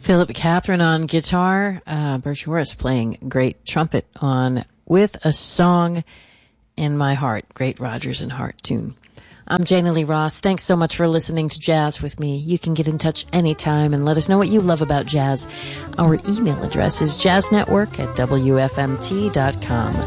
Philip Catherine on guitar, Bert Joris playing great trumpet on With a Song in My Heart. Great Rodgers and Hart tune. I'm Jana Lee Ross. Thanks so much for listening to Jazz with me. You can get in touch anytime and let us know what you love about jazz. Our email address is jazznetwork@wfmt.com.